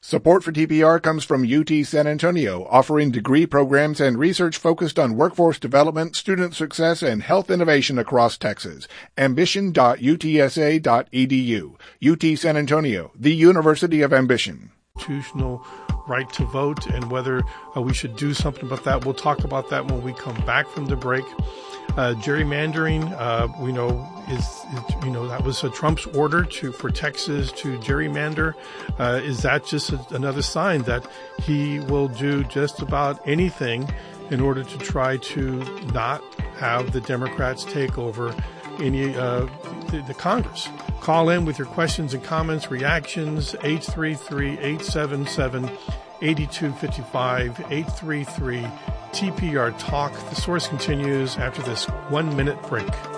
Support for TPR comes from UT San Antonio, offering degree programs and research focused on workforce development, student success, and health innovation across Texas. Ambition.utsa.edu. UT San Antonio, the University of Ambition. Constitutional right to vote and whether we should do something about that. We'll talk about that when we come back from the break. Gerrymandering, we know that was Trump's order for Texas to gerrymander. Is that just another sign that he will do just about anything in order to try to not have the Democrats take over any the Congress? Call in with your questions and comments, reactions, 833-877-8255, 833-TPR Talk. The source continues after this 1-minute break.